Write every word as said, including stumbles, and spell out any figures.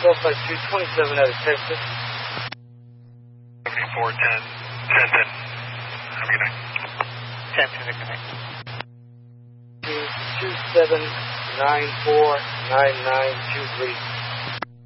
twelve five two, twenty-seven out of Texas. seventy-four ten, ten ten. Have a good night. ten ten, good night. two seven nine four nine nine two three.